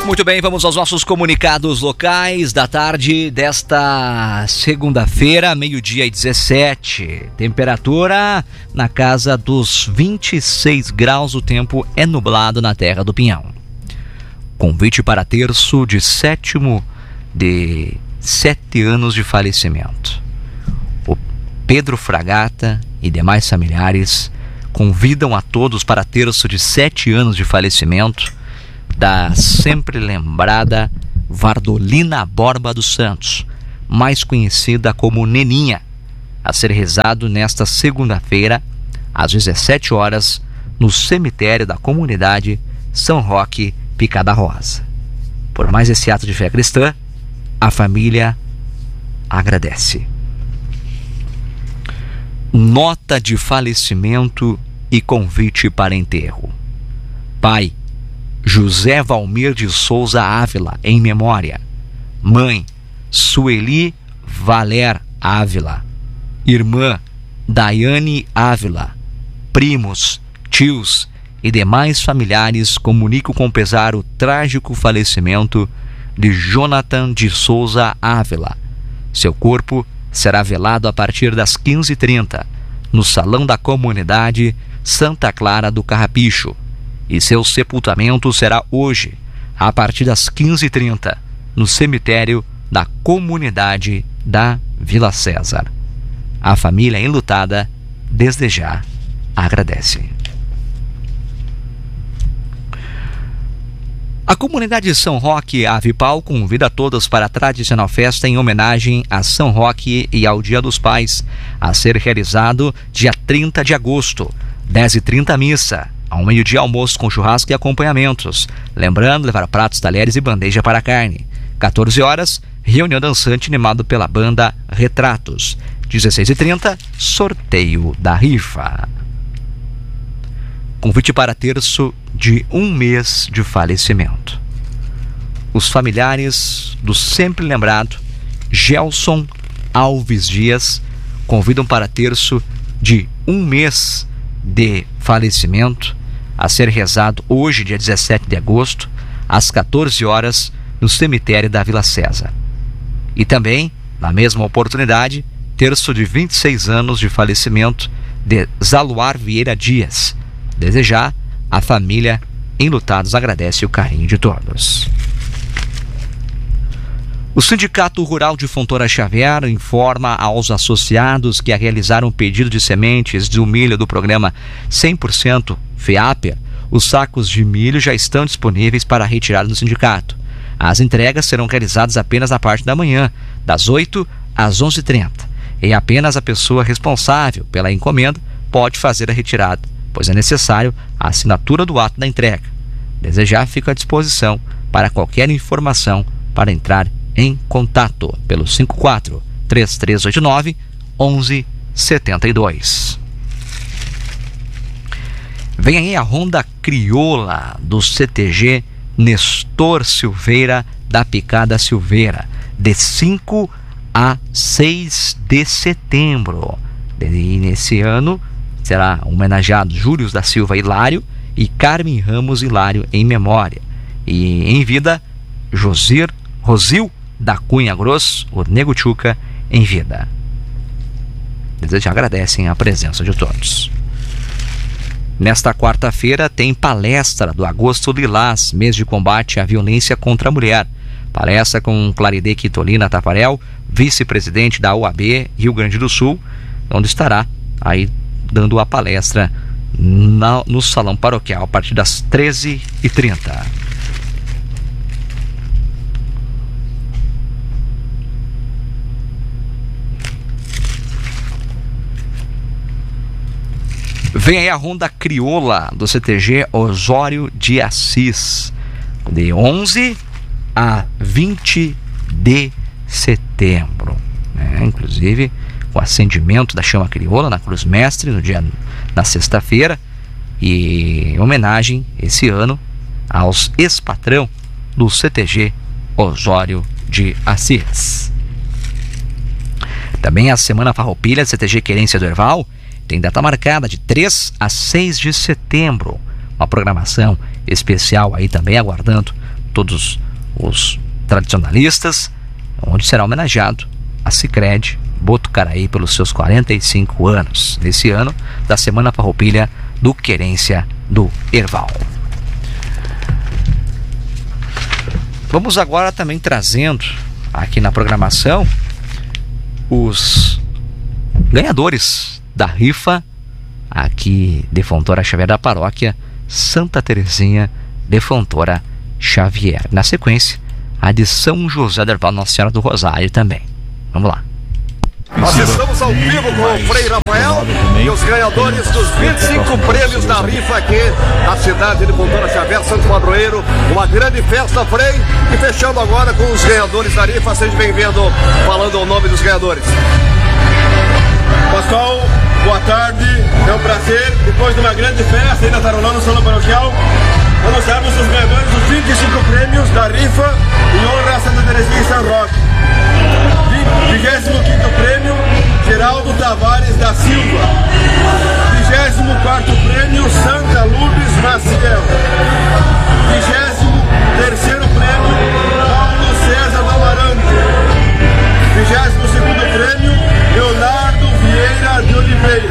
Muito bem, vamos aos nossos comunicados locais da tarde desta segunda-feira, 12h17. Temperatura na casa dos 26 graus, o tempo é nublado na Terra do Pinhão. Convite para terço de 7º de 7 anos de falecimento. O Pedro Fragata e demais familiares convidam a todos para terço de 7 anos de falecimento da sempre lembrada Vardolina Borba dos Santos, mais conhecida como Neninha, a ser rezado nesta segunda-feira, às 17 horas, no cemitério da comunidade São Roque, Picada Rosa. Por mais esse ato de fé cristã, a família agradece. Nota de falecimento e convite para enterro. Pai José Valmir de Souza Ávila, em memória. Mãe Sueli Valer Ávila. Irmã Daiane Ávila. Primos, tios e demais familiares comunicam com pesar o trágico falecimento de Jonathan de Souza Ávila. Seu corpo será velado a partir das 15h30 no Salão da Comunidade Santa Clara do Carrapicho, e seu sepultamento será hoje, a partir das 15h30, no cemitério da Comunidade da Vila César. A família enlutada, desde já, agradece. A comunidade São Roque Avipau convida todos para a tradicional festa em homenagem a São Roque e ao Dia dos Pais, a ser realizado dia 30 de agosto, 10h30 missa, ao meio-dia almoço com churrasco e acompanhamentos. Lembrando, levar pratos, talheres e bandeja para carne. 14 horas, reunião dançante animado pela banda Retratos. 16h30, sorteio da rifa. Convite para terço de 1 mês de falecimento. Os familiares do sempre lembrado Gelson Alves Dias convidam para terço de 1 mês de falecimento, a ser rezado hoje, dia 17 de agosto, às 14 horas, no cemitério da Vila César. E também, na mesma oportunidade, terço de 26 anos de falecimento de Zaluar Vieira Dias. Desde já, a família enlutados agradece o carinho de todos. O Sindicato Rural de Fontoura Xavier informa aos associados que a realizaram um pedido de sementes do milho do programa 100% FEAPER, os sacos de milho já estão disponíveis para retirada no sindicato. As entregas serão realizadas apenas na parte da manhã, das 8 às 11h30, e apenas a pessoa responsável pela encomenda pode fazer a retirada, pois é necessário a assinatura do ato da entrega. Desde já fica à disposição para qualquer informação para entrar em contato pelo 54-3389-1172. Vem aí a Honda Crioula do CTG Nestor Silveira da Picada Silveira, de 5 a 6 de setembro. E nesse ano será homenageado Júlio da Silva Hilário e Carmen Ramos Hilário em memória. E em vida, Rosil da Cunha Grosso, o Nego Tchuca, em vida. Eles já agradecem a presença de todos. Nesta quarta-feira tem palestra do Agosto Lilás, mês de combate à violência contra a mulher. Palestra com Claride Quitolina Tafarel, vice-presidente da OAB Rio Grande do Sul, onde estará aí dando a palestra no Salão Paroquial a partir das 13h30. Vem aí a Honda Crioula do CTG Osório de Assis, de 11 a 20 de setembro. Inclusive, o acendimento da chama crioula na Cruz Mestre, na sexta-feira, e em homenagem, esse ano, aos ex-patrão do CTG Osório de Assis. Também a Semana Farroupilha do CTG Querência do Herval tem data marcada de 3 a 6 de setembro. Uma programação especial aí também aguardando todos os tradicionalistas, onde será homenageado a Sicredi Botucaraí pelos seus 45 anos, nesse ano da Semana Farroupilha do Querência do Herval. Vamos agora também trazendo aqui na programação os ganhadores da rifa aqui de Fontoura Xavier, da paróquia Santa Terezinha de Fontoura Xavier. Na sequência, a de São José do Herval, Nossa Senhora do Rosário também. Vamos lá. Nós estamos ao vivo com o Frei Rafael e os ganhadores dos 25 prêmios da rifa aqui na cidade de Fontoura Xavier, Santo Padroeiro. Uma grande festa, Frei. E fechando agora com os ganhadores da rifa. Seja bem-vindo, falando o nome dos ganhadores. Pascoal, boa tarde. É um prazer, depois de uma grande festa aí na Tarolã, no Salão Paroquial, anunciarmos os ganhadores dos 25 prêmios da rifa em honra a Santa Terezinha e São Roque. 25º prêmio, Geraldo Tavares da Silva. 24º prêmio, Santa Lourdes Maciel. 23º prêmio, Paulo César Amarante. 22º prêmio, Leonardo Vieira de Oliveira.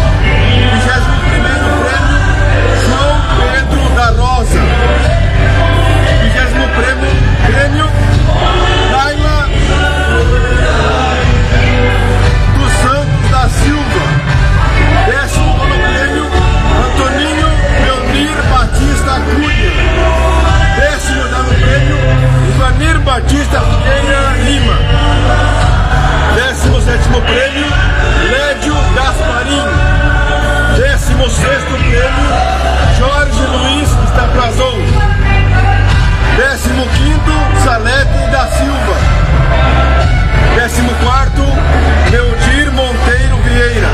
21º prêmio, João Pedro da Rosa. 20º prêmio, Laila dos Santos da Silva. 19º prêmio, Antoninho Leonir Batista Cunha. 19º prêmio, Ivanir Batista Figueira Lima. 17º prêmio, Lédio Gasparim. 16º prêmio, Jorge Luiz Estaprazon. 15º, Salete da Silva. 14º, Leodir Monteiro Vieira.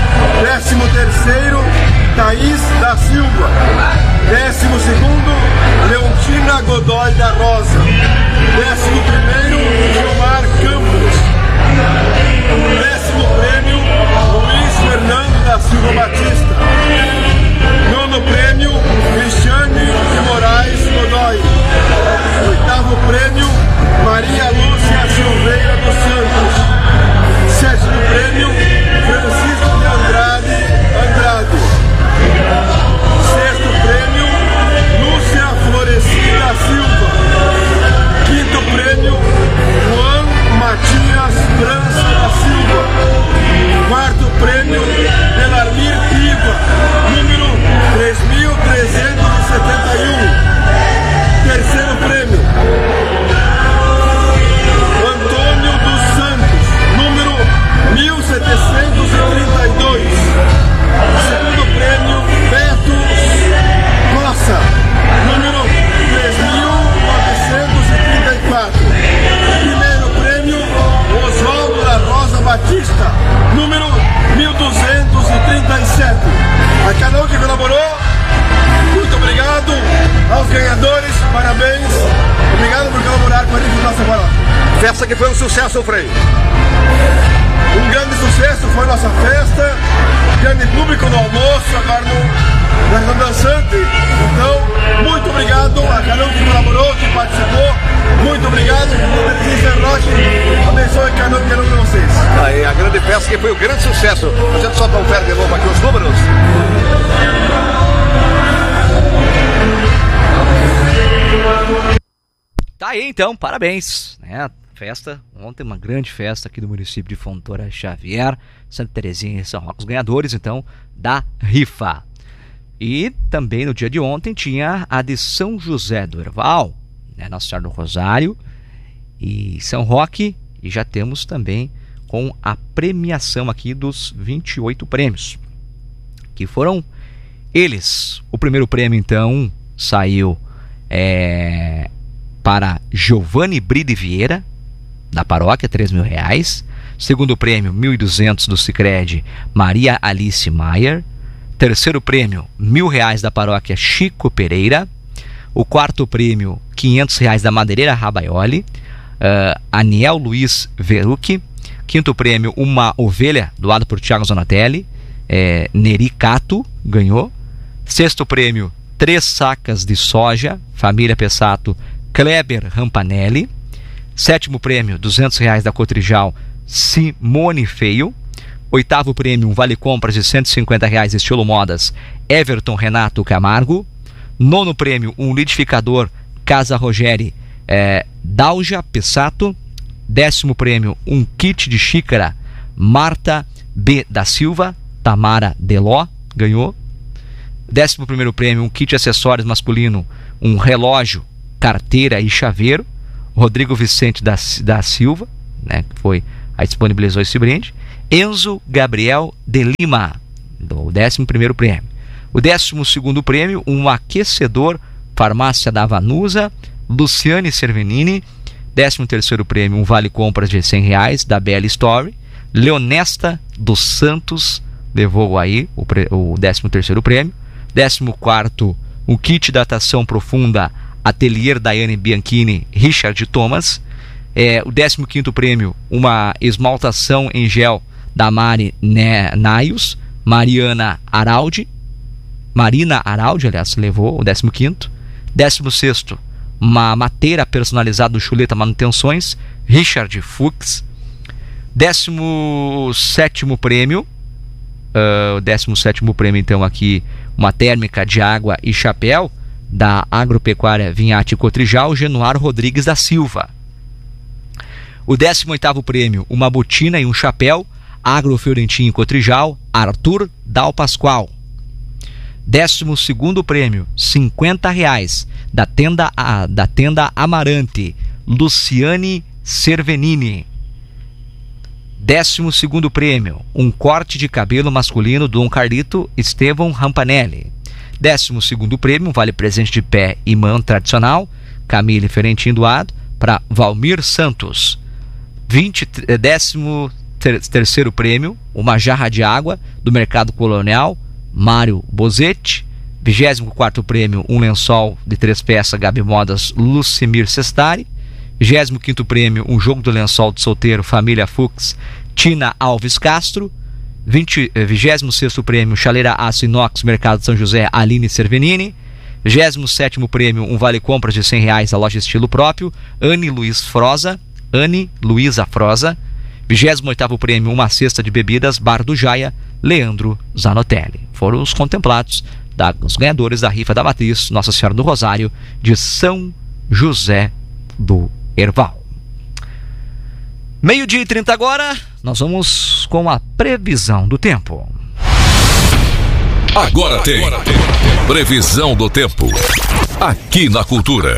13º, Thaís da Silva. 12º, Leontina Godoy da Rosa. 11º, Gilmar Campos. 10º prêmio, Luiz Fernando da Silva Batista. 9º prêmio, Cristiane de Moraes Godoy. 8º prêmio, Maria Lúcia Silveira dos Santos. 7º prêmio, Francisco de Andrade. 6º prêmio, Lúcia Floresci da Silva. 5º prêmio, Juan Matias França da Silva. 4º prêmio, Belarmir Piva, número 3.371. 3º prêmio, Antônio dos Santos, número 1.732. 2º prêmio, Beto Nossa, número 3.934. 1º prêmio, Oswaldo da Rosa Batista, número 1.237. A cada um que colaborou, muito obrigado. Aos ganhadores, parabéns. Obrigado por colaborar com a rifa da nossa paróquia. Festa que foi um sucesso, Frei. Um grande sucesso foi nossa festa. Grande público no almoço, agora na Região Dançante. Então, muito obrigado a cada um que colaborou, que participou. Muito obrigado. Terezinha Roque, abençoe cada um de vocês. Aí, a grande festa que foi um grande sucesso. A gente só confere de novo aqui os números. Tá aí então, parabéns, né? Festa, ontem uma grande festa aqui do município de Fontoura Xavier, Santa Terezinha e São Roque, os ganhadores então da rifa. E também no dia de ontem tinha a de São José do Herval, né? Nossa Senhora do Rosário e São Roque, e já temos também com a premiação aqui dos 28 prêmios, que foram eles. O primeiro prêmio então saiu para Giovanni Bride Vieira, da paróquia, R$3.000. Segundo prêmio, 1.200 do Sicredi, Maria Alice Maier. Terceiro prêmio, R$1.000 da paróquia Chico Pereira. O quarto prêmio, R$500 da Madeireira Rabaioli, Aniel Luiz Verucchi. Quinto prêmio, uma ovelha doada por Thiago Zonatelli, Neri Cato ganhou. Sexto prêmio, 3 sacas de soja, família Pessato Kleber Rampanelli. 7º prêmio, R$200 da Cotrijal, Simone Feio. 8º prêmio, um vale compras de R$150 estilo modas, Everton Renato Camargo. 9º prêmio, um liquidificador Casa Rogeri, Dalja Pessato. 10º prêmio, um kit de xícara Marta B. da Silva, Tamara Deló, ganhou. 11º prêmio, um kit de acessórios masculino, um relógio, carteira e chaveiro, Rodrigo Vicente da Silva, né, que disponibilizou esse brinde. Enzo Gabriel de Lima, do 11º prêmio. O 12º prêmio, um aquecedor Farmácia da Vanusa, Luciane Cervenini. 13º prêmio, um vale compras de R$100 da Belle Story, Leonesta dos Santos levou aí o 13º prêmio. 14º, um kit de datação profunda Atelier Daiane Bianchini, Richard Thomas. O 15º prêmio, uma esmaltação em gel da Mari Naios, Marina Araldi, aliás, levou o 15º. 16º, uma mateira personalizada do Chuleta Manutenções, Richard Fuchs. 17º prêmio, o 17º prêmio, então, aqui, uma térmica de água e chapéu da Agropecuária Vinhate Cotrijal, Genuar Rodrigues da Silva. O 18º prêmio, uma botina e um chapéu, Agro Fiorentinho Cotrijal, Arthur Dal Pascoal. 12º prêmio, R$50 da tenda Amarante, Luciane Cervenini. 12º prêmio, um corte de cabelo masculino, Dom Carlito Estevão Rampanelli. 12º prêmio, um vale presente de pé e mão tradicional, Camille Ferentin doado, para Valmir Santos. 13º prêmio, uma jarra de água do Mercado Colonial, Mário Bozetti. 24º prêmio, um lençol de 3 peças, Gabi Modas, Lucimir Sestari. 25º prêmio, um jogo do lençol de solteiro, Família Fux, Tina Alves Castro. 26º prêmio, chaleira aço inox, Mercado São José, Aline Cervenini. 27º prêmio, um vale compras de R$100 da loja Estilo Próprio, Anne Luiza Froza. 28º prêmio, uma cesta de bebidas, Bar do Jaia, Leandro Zanotelli. Foram os contemplados os ganhadores da rifa da Matriz Nossa Senhora do Rosário de São José do Herval. 12h30 agora, nós vamos com a previsão do tempo. Agora tem previsão do tempo aqui na Cultura.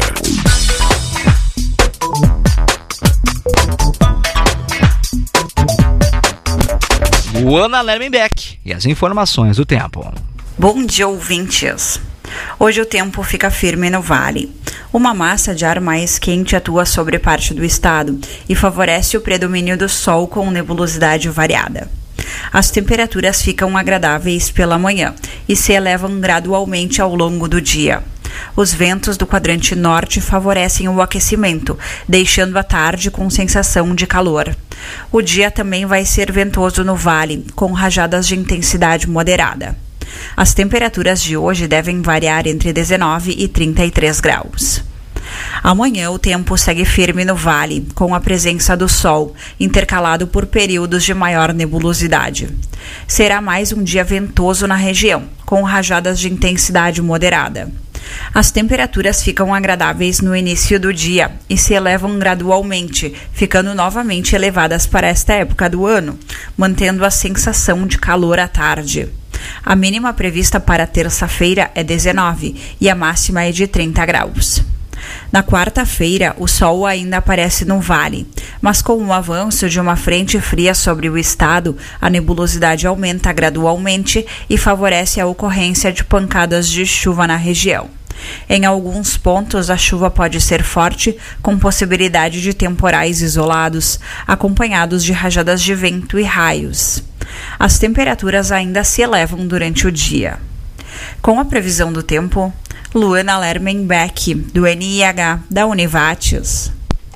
Ana Lermenbeck e as informações do tempo. Bom dia, ouvintes. Hoje o tempo fica firme no vale. Uma massa de ar mais quente atua sobre parte do estado e favorece o predomínio do sol com nebulosidade variada. As temperaturas ficam agradáveis pela manhã e se elevam gradualmente ao longo do dia. Os ventos do quadrante norte favorecem o aquecimento, deixando a tarde com sensação de calor. O dia também vai ser ventoso no vale, com rajadas de intensidade moderada. As temperaturas de hoje devem variar entre 19 e 33 graus. Amanhã o tempo segue firme no vale, com a presença do sol, intercalado por períodos de maior nebulosidade. Será mais um dia ventoso na região, com rajadas de intensidade moderada. As temperaturas ficam agradáveis no início do dia e se elevam gradualmente, ficando novamente elevadas para esta época do ano, mantendo a sensação de calor à tarde. A mínima prevista para terça-feira é 19 e a máxima é de 30 graus. Na quarta-feira, o sol ainda aparece no vale, mas com o avanço de uma frente fria sobre o estado, a nebulosidade aumenta gradualmente e favorece a ocorrência de pancadas de chuva na região. Em alguns pontos, a chuva pode ser forte, com possibilidade de temporais isolados, acompanhados de rajadas de vento e raios. As temperaturas ainda se elevam durante o dia. Com a previsão do tempo, Luana Lermenbeck, do NIH da Univates.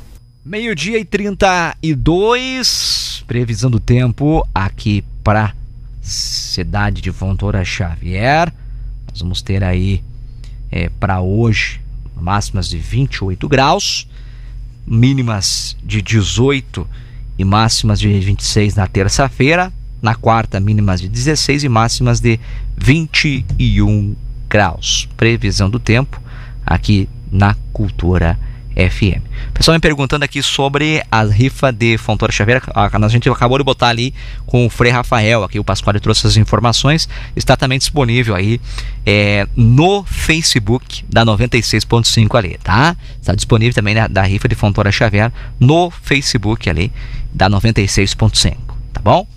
12h32, previsão do tempo aqui para cidade de Fontoura Xavier. Nós vamos ter aí para hoje máximas de 28 graus, mínimas de 18 e máximas de 26 na terça-feira. Na quarta, mínimas de 16 e máximas de 21 graus. Previsão do tempo aqui na Cultura FM. O pessoal me perguntando aqui sobre a rifa de Fontoura Xavier. A gente acabou de botar ali com o Frei Rafael, aqui o Pasquale trouxe as informações. Está também disponível aí no Facebook da 96.5 ali, tá? Está disponível também da rifa de Fontoura Xavier no Facebook ali da 96.5, tá bom?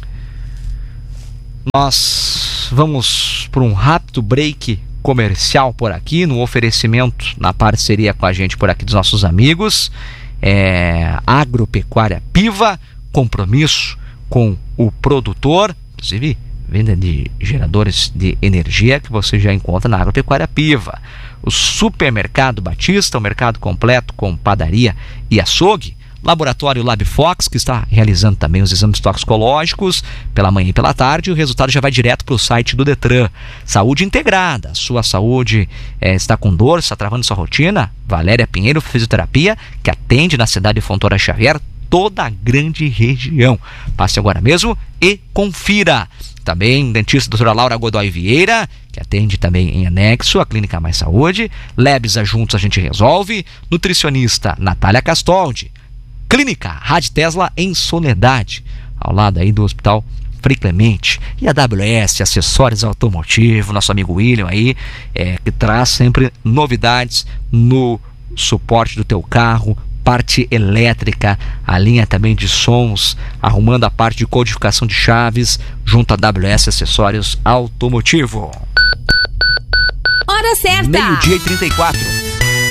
Nós vamos para um rápido break comercial por aqui, no oferecimento, na parceria com a gente por aqui dos nossos amigos, Agropecuária Piva, compromisso com o produtor, inclusive venda de geradores de energia que você já encontra na Agropecuária Piva. O Supermercado Batista, o mercado completo com padaria e açougue. Laboratório LabFox, que está realizando também os exames toxicológicos pela manhã e pela tarde. O resultado já vai direto para o site do Detran. Saúde integrada. Sua saúde está com dor, está travando sua rotina? Valéria Pinheiro Fisioterapia, que atende na cidade de Fontoura Xavier, toda a grande região. Passe agora mesmo e confira. Também dentista doutora Laura Godoy Vieira, que atende também em anexo a Clínica Mais Saúde. Lebsa Juntos a gente resolve. Nutricionista Natália Castoldi. Clínica Rádio Tesla em Soledade, ao lado aí do Hospital Frei Clemente. E a AWS Acessórios Automotivo, nosso amigo William aí, que traz sempre novidades no suporte do teu carro, parte elétrica, a linha também de sons, arrumando a parte de codificação de chaves, junto a AWS Acessórios Automotivo. Hora certa! 12:34.